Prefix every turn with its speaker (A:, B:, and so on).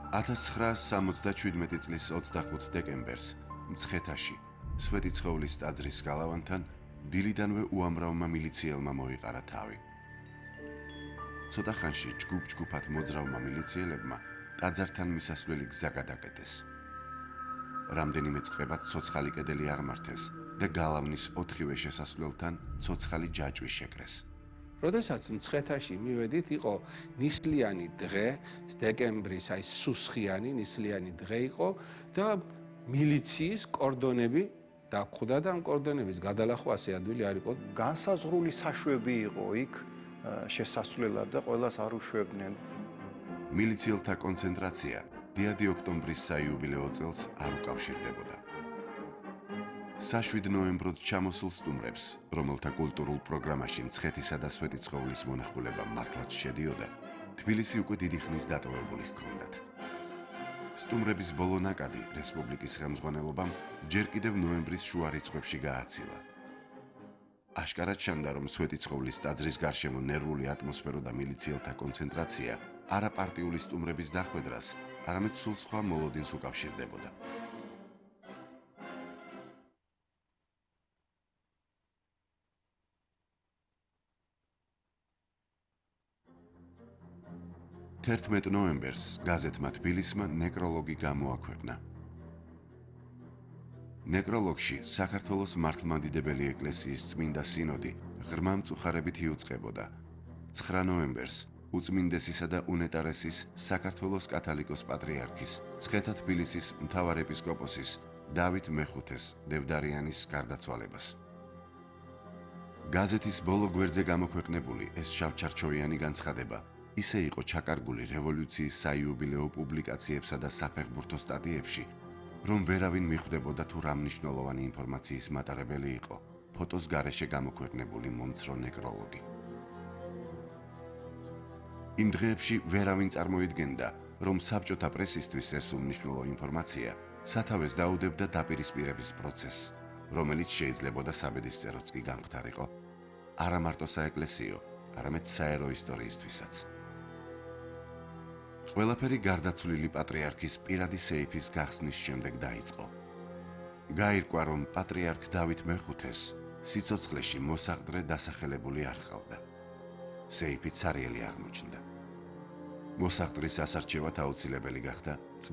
A: 1977 წლის 25 დეკემბერს მცხეთაში სვეტიცხოვლის ტაძრის გალავანთან დილიდანვე უამრავმა მილიციელმა მოიყარა თავი. ცოტა ხანში ჯგუფ-ჯგუფად მოძრავმა მილიციელებმა ტაძართან მისასვლელი გზა გადაკეტეს. რამდენიმე წყებად ცოცხალი კედელი აღმართეს და გალავნის 4-ვე შესასვლელთან ცოცხალი ჯაჭვი შეკრეს.
B: როდესაც მცხეთაში მივედით, იყო ნისლიანი დღე, დეკემბრის აი სუსხიანი ნისლიანი დღე იყო და მილიციის კორდონები დაგხვდა და ამ კორდონების გადალახვა ასე ადვილი არ იყო.
C: განსაზღვრული საშვები იყო იქ შესასვლელად და ყველას არ უშვებდნენ.
A: მილიციელთა კონცენტრაცია დიადი ოქტომბრის საიუბილეო წელს არ უკავშირდებოდა. საშვიდ ნოემბრად ჩამოსულ სტუმრებს, რომელთა კულტურულ პროგრამაში მცხეთისა და სვეტიცხოვლის მონახულება მართლაც შედიოდა, თბილისი უკვე დიდი ხნის დატოვებული ჰქონდათ. სტუმრების ბოლო ნაკადი რესპუბლიკის ხელმძღვანელობამ ჯერ კიდევ ნოემბრის შუა რიცხვებში გააცილა. აშკარად ჩანდა, რომ სვეტიცხოვლის ტაძრის გარშემო ნერვული ატმოსფერო და მილიციელთა კონცენტრაცია არა პარტიული სტუმრების დახვედრას, არამედ სულ სხვა მოლოდინს უკავშირდებოდა. ნოემბერს გაზეთმა თბილისმა ნეკროლოგი გამოაქვეყნა. ნეკროლოგში საქართველოს მართლმადიდებელი ეკლესიის წმინდა სინოდი ღრმა მწუხარებით იუწყებოდა. 9 ნოემბერს უწმინდესისა და უნეტარესის საქართველოს კათალიკოს პატრიარქის, მცხეთა-თბილისის მთავარეპისკოპოსის დავით მეხუთეს დევდარიანის გარდაცვალებას. გაზეთის ბოლო გვერდზე გამოქვეყნებული ეს შავჩარჩოვიანი განცხადება ისე იყო ჩაკარგული რევოლუციის საიუბილეო პუბლიკაციებსა და საფეხბურთო სტატიებში, რომ ვერავინ მიხვდებოდა თუ რა მნიშვნელოვანი ინფორმაციის მატარებელი იყო ფოტოს გარეშე გამოქვეყნებული მომცრო ნეკროლოგი. იმ დღეებში ვერავინ წარმოიდგენდა, რომ საბჭოთა პრესისთვის ეს უმნიშვნელო ინფორმაცია სათავეს დაუდებდა დაპირისპირების პროცესს, რომელიც შეიძლებოდა საბედისწეროც კი გამხდარიყო, არა მარტო საეკლესიო, არამედ საერო ისტორიისთვისაც. ყველაფერი გარდაცვლილი პატრიარქის პირადი სეიფის გახსნის შემდეგ დაიწყო. გაირკვა, რომ პატრიარქ დავით მეხუთეს სიცოცხლეში მოსაყდრე დასახელებული არ ჰყავდა. სეიფი ცარიელი აღმოჩნდა. მოსაყდრის ასარჩევად აუცილებელი გახდა